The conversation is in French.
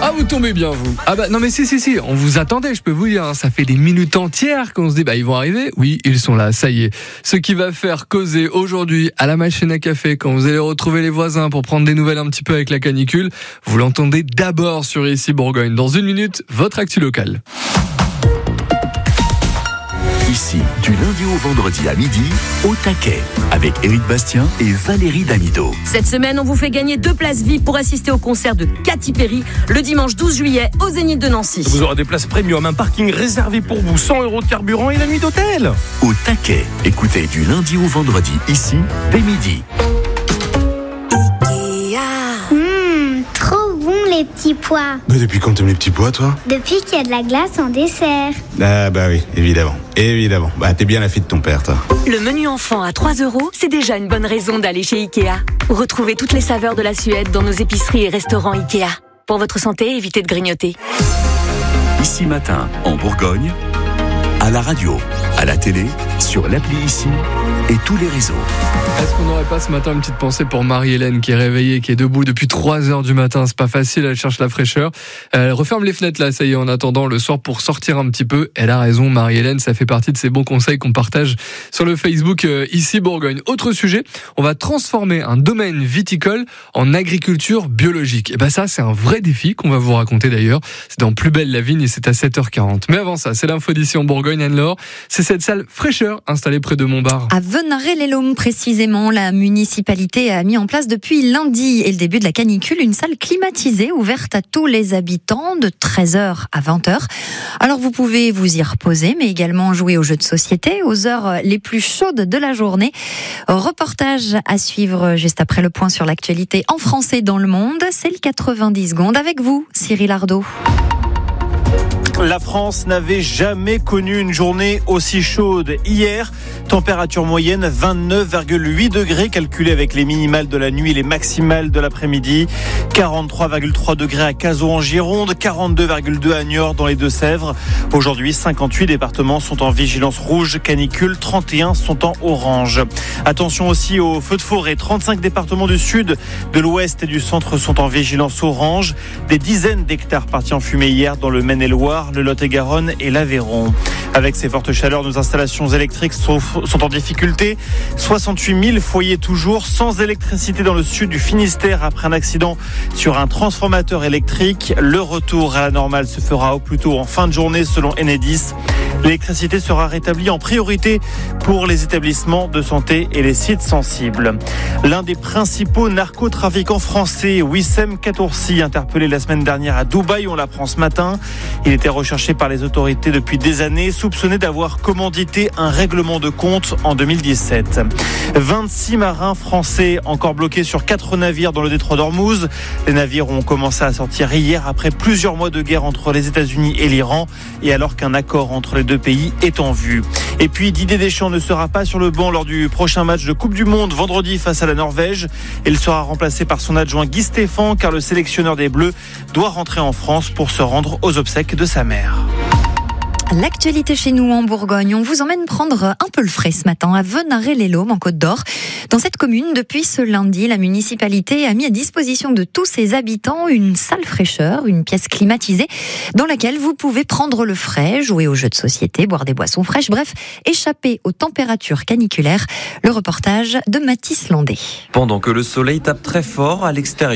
Ah, vous tombez bien, vous. Ah bah non mais si, on vous attendait, je peux vous dire, hein. Ça fait des minutes entières qu'on se dit, ils vont arriver. Oui, ils sont là, ça y est. Ce qui va faire causer aujourd'hui à la machine à café, quand vous allez retrouver les voisins pour prendre des nouvelles un petit peu avec la canicule, vous l'entendez d'abord sur Ici Bourgogne. Dans une minute, votre actu locale. Ici, du lundi au vendredi à midi, au taquet, avec Éric Bastien et Valérie Damido. Cette semaine, on vous fait gagner 2 places VIP pour assister au concert de Katy Perry le dimanche 12 juillet au Zénith de Nancy. Vous aurez des places premium, un parking réservé pour vous, 100 € de carburant et la nuit d'hôtel. Au taquet, écoutez du lundi au vendredi, ici, dès midi. Trop bon les petits pois. Mais depuis quand t'aimes les petits pois, toi? Depuis qu'il y a de la glace en dessert. Ah bah oui, évidemment. T'es bien la fille de ton père, toi. Le menu enfant à 3 €, c'est déjà une bonne raison d'aller chez Ikea. Retrouvez toutes les saveurs de la Suède dans nos épiceries et restaurants Ikea. Pour votre santé, évitez de grignoter. Ici matin, en Bourgogne, à la radio, à la télé, sur l'appli Ici et tous les réseaux. Est-ce qu'on n'aurait pas ce matin une petite pensée pour Marie-Hélène qui est réveillée, qui est debout depuis 3 heures du matin? C'est pas facile, elle cherche la fraîcheur. Elle referme les fenêtres là, ça y est, en attendant le soir pour sortir un petit peu. Elle a raison, Marie-Hélène, ça fait partie de ces bons conseils qu'on partage sur le Facebook Ici Bourgogne. Autre sujet, on va transformer un domaine viticole en agriculture biologique. Et ça, c'est un vrai défi qu'on va vous raconter d'ailleurs. C'est dans Plus belle la vigne et c'est à 7h40. Mais avant ça, c'est l'info d'ici en Bourgogne, Anne-Laure. C'est cette salle fraîcheur installée près de Montbard. À Venarey-les-Laumes, précisément, la municipalité a mis en place depuis lundi et le début de la canicule une salle climatisée ouverte à tous les habitants de 13h à 20h. Alors vous pouvez vous y reposer, mais également jouer aux jeux de société aux heures les plus chaudes de la journée. Reportage à suivre juste après le point sur l'actualité en français dans le monde. C'est le 90 secondes avec vous, Cyril Ardo. La France n'avait jamais connu une journée aussi chaude. Hier, température moyenne 29,8 degrés calculée avec les minimales de la nuit et les maximales de l'après-midi. 43,3 degrés à Cazaux en Gironde, 42,2 à Niort dans les Deux-Sèvres. Aujourd'hui, 58 départements sont en vigilance rouge canicule, 31 sont en orange. Attention aussi aux feux de forêt. 35 départements du sud, de l'ouest et du centre sont en vigilance orange. Des dizaines d'hectares partis en fumée hier dans le Maine-et-Loire, le Lot-et-Garonne et l'Aveyron. Avec ces fortes chaleurs, nos installations électriques sont en difficulté. 68 000 foyers toujours sans électricité dans le sud du Finistère après un accident sur un transformateur électrique. Le retour à la normale se fera au plus tôt en fin de journée selon Enedis. L'électricité sera rétablie en priorité pour les établissements de santé et les sites sensibles. L'un des principaux narcotrafiquants français, Wissem Katoursi, interpellé la semaine dernière à Dubaï, on l'apprend ce matin. Il était recherché par les autorités depuis des années, soupçonné d'avoir commandité un règlement de compte en 2017. 26 marins français encore bloqués sur 4 navires dans le détroit d'Ormuz. Les navires ont commencé à sortir hier après plusieurs mois de guerre entre les États-Unis et l'Iran et alors qu'un accord entre les deux pays est en vue. Et puis Didier Deschamps ne sera pas sur le banc lors du prochain match de Coupe du Monde vendredi face à la Norvège. Il sera remplacé par son adjoint Guy Stéphane car le sélectionneur des Bleus doit rentrer en France pour se rendre aux obsèques de sa mère. L'actualité chez nous en Bourgogne, on vous emmène prendre un peu le frais ce matin à Venarey-les-Laumes en Côte d'Or. Dans cette commune, depuis ce lundi, la municipalité a mis à disposition de tous ses habitants une salle fraîcheur, une pièce climatisée dans laquelle vous pouvez prendre le frais, jouer aux jeux de société, boire des boissons fraîches, bref, échapper aux températures caniculaires. Le reportage de Mathis Landé. Pendant que le soleil tape très fort à l'extérieur,